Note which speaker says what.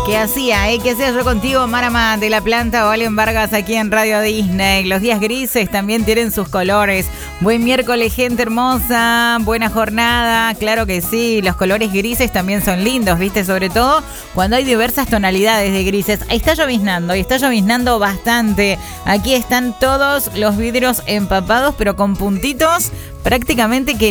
Speaker 1: ¿Qué hacía? ¿Qué hacía yo contigo, Marama de la Planta o Valen Vargas aquí en Radio Disney? Los días grises también tienen sus colores. Buen miércoles, gente hermosa. Buena jornada. Claro que sí, los colores grises también son lindos, ¿viste? Sobre todo cuando hay diversas tonalidades de grises. Ahí está lloviznando y está lloviznando bastante. Aquí están todos los vidrios empapados, pero con puntitos prácticamente que